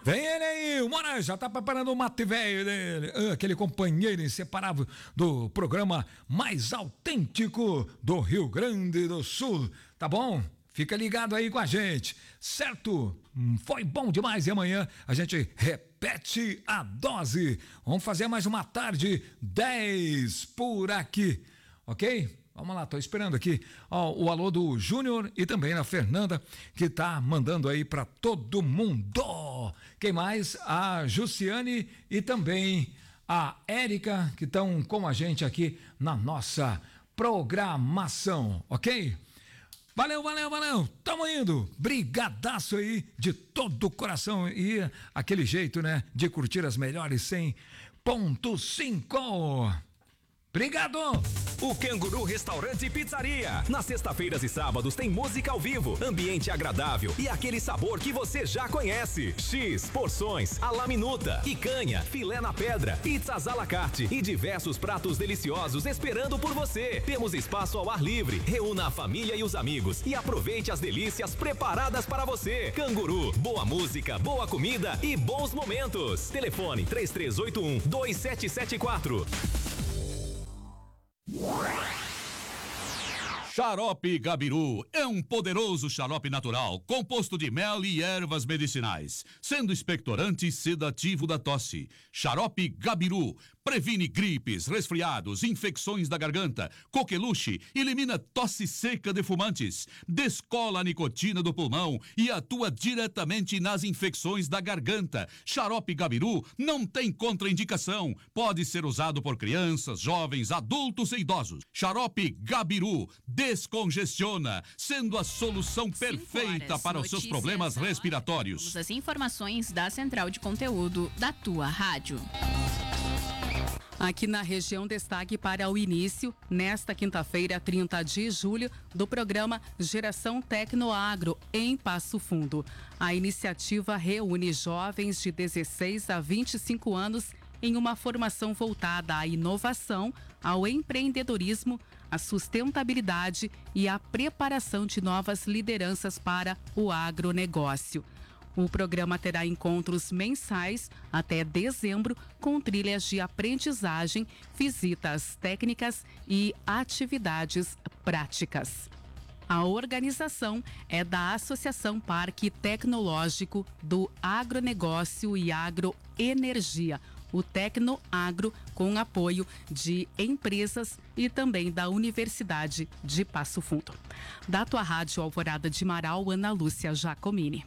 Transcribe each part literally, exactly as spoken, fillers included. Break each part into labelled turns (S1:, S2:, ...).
S1: Vem ele aí, o Moraes já tá preparando o mate velho dele, aquele companheiro inseparável do programa mais autêntico do Rio Grande do Sul, tá bom? Fica ligado aí com a gente, certo? Foi bom demais e amanhã a gente repete a dose. Vamos fazer mais uma tarde dez por aqui, ok? Vamos lá, tô esperando aqui ó, o alô do Júnior e também a Fernanda, que tá mandando aí pra todo mundo. Quem mais? A Jussiane e também a Érica, que estão com a gente aqui na nossa programação, ok? Valeu, valeu, valeu, tamo indo, brigadaço aí de todo o coração e aquele jeito, né, de curtir as melhores cem ponto cinco. Obrigado!
S2: O Canguru Restaurante e Pizzaria. Nas sexta-feiras e sábados tem música ao vivo, ambiente agradável e aquele sabor que você já conhece. X, porções, à la minuta, picanha, filé na pedra, pizzas à la carte e diversos pratos deliciosos esperando por você. Temos espaço ao ar livre. Reúna a família e os amigos e aproveite as delícias preparadas para você. Canguru, boa música, boa comida e bons momentos. Telefone três três oito um, dois sete sete quatro.
S3: Xarope Gabiru é um poderoso xarope natural, composto de mel e ervas medicinais, sendo expectorante e sedativo da tosse. Xarope Gabiru previne gripes, resfriados, infecções da garganta, coqueluche, elimina tosse seca de fumantes, descola a nicotina do pulmão e atua diretamente nas infecções da garganta. Xarope Gabiru não tem contraindicação, pode ser usado por crianças, jovens, adultos e idosos. Xarope Gabiru descongestiona, sendo a solução perfeita
S4: horas,
S3: para os seus problemas respiratórios.
S4: Vamos às informações da Central de Conteúdo da tua rádio.
S5: Aqui na região, destaque para o início, nesta quinta-feira, trinta de julho, do programa Geração Tecnoagro, em Passo Fundo. A iniciativa reúne jovens de dezesseis a vinte e cinco anos em uma formação voltada à inovação, ao empreendedorismo, à sustentabilidade e à preparação de novas lideranças para o agronegócio. O programa terá encontros mensais até dezembro, com trilhas de aprendizagem, visitas técnicas e atividades práticas. A organização é da Associação Parque Tecnológico do Agronegócio e Agroenergia, o Tecnoagro, com apoio de empresas e também da Universidade de Passo Fundo. Da tua rádio Alvorada de Marau, Ana Lúcia Giacomini.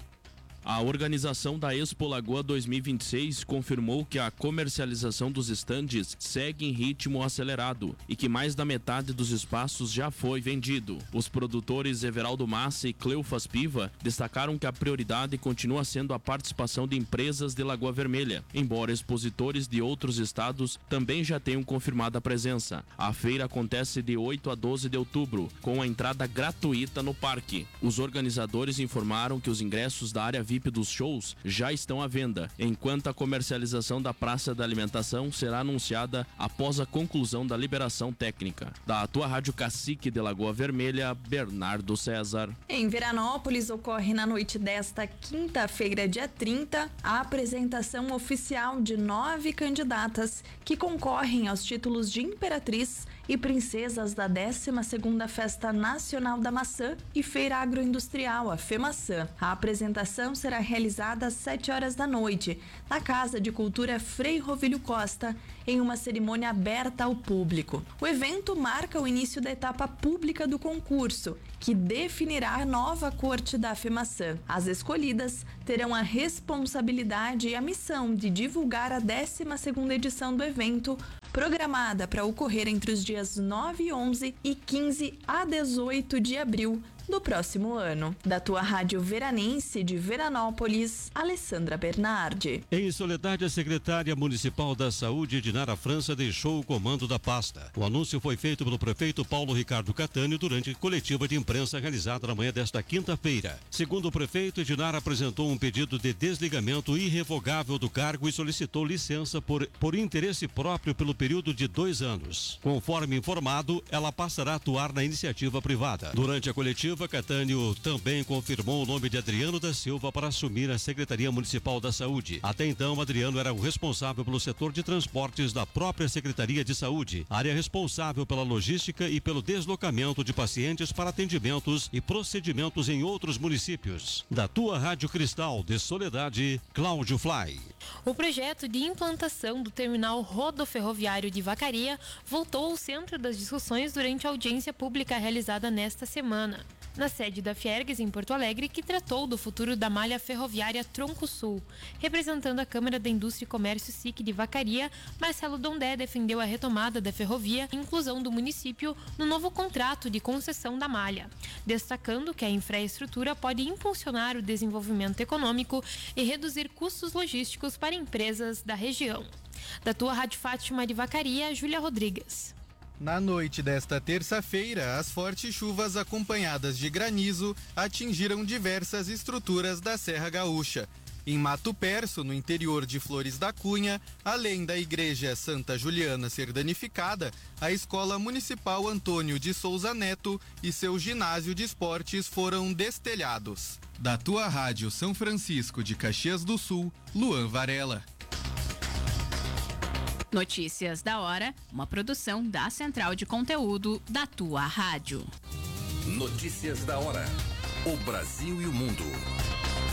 S6: A organização da Expo Lagoa dois mil e vinte e seis confirmou que a comercialização dos estandes segue em ritmo acelerado e que mais da metade dos espaços já foi vendido. Os produtores Everaldo Massa e Cleofas Piva destacaram que a prioridade continua sendo a participação de empresas de Lagoa Vermelha, embora expositores de outros estados também já tenham confirmado a presença. A feira acontece de oito a doze de outubro, com a entrada gratuita no parque. Os organizadores informaram que os ingressos da área V I P dos shows já estão à venda, enquanto a comercialização da Praça da Alimentação será anunciada após a conclusão da liberação técnica. Da tua Rádio Cacique de Lagoa Vermelha, Bernardo César.
S7: Em Veranópolis ocorre na noite desta quinta-feira, dia trinta, a apresentação oficial de nove candidatas que concorrem aos títulos de Imperatriz e Princesas da décima segunda Festa Nacional da Maçã e Feira Agroindustrial, a FEMaçã. A apresentação será realizada às sete horas da noite, na Casa de Cultura Frei Rovílio Costa, em uma cerimônia aberta ao público. O evento marca o início da etapa pública do concurso, que definirá a nova corte da FEMaçã. As escolhidas terão a responsabilidade e a missão de divulgar a décima segunda edição do evento, programada para ocorrer entre os dias nove, onze e quinze a dezoito de abril do próximo ano. Da tua rádio veranense de Veranópolis, Alessandra Bernardi.
S8: Em Soledade, a secretária municipal da Saúde, Dinara França, deixou o comando da pasta. O anúncio foi feito pelo prefeito Paulo Ricardo Catânio durante coletiva de imprensa realizada na manhã desta quinta-feira. Segundo o prefeito, Dinara apresentou um pedido de desligamento irrevogável do cargo e solicitou licença por, por interesse próprio pelo período de dois anos. Conforme informado, ela passará a atuar na iniciativa privada. Durante a coletiva, Executiva Catânio também confirmou o nome de Adriano da Silva para assumir a Secretaria Municipal da Saúde. Até então, Adriano era o responsável pelo setor de transportes da própria Secretaria de Saúde, área responsável pela logística e pelo deslocamento de pacientes para atendimentos e procedimentos em outros municípios. Da tua Rádio Cristal de Soledade, Cláudio Fly.
S9: O projeto de implantação do terminal rodoferroviário de Vacaria voltou ao centro das discussões durante a audiência pública realizada nesta semana, na sede da Fiergues, em Porto Alegre, que tratou do futuro da malha ferroviária Tronco Sul. Representando a Câmara da Indústria e Comércio S I C de Vacaria, Marcelo Dondé defendeu a retomada da ferrovia e inclusão do município no novo contrato de concessão da malha, destacando que a infraestrutura pode impulsionar o desenvolvimento econômico e reduzir custos logísticos para empresas da região. Da tua Rádio Fátima de Vacaria, Júlia Rodrigues.
S10: Na noite desta terça-feira, as fortes chuvas acompanhadas de granizo atingiram diversas estruturas da Serra Gaúcha. Em Mato Perso, no interior de Flores da Cunha, além da Igreja Santa Juliana ser danificada, a Escola Municipal Antônio de Souza Neto e seu ginásio de esportes foram destelhados. Da tua Rádio São Francisco de Caxias do Sul, Luan Varela.
S4: Notícias da hora, uma produção da Central de Conteúdo da tua rádio.
S2: Notícias da hora. O Brasil e o mundo.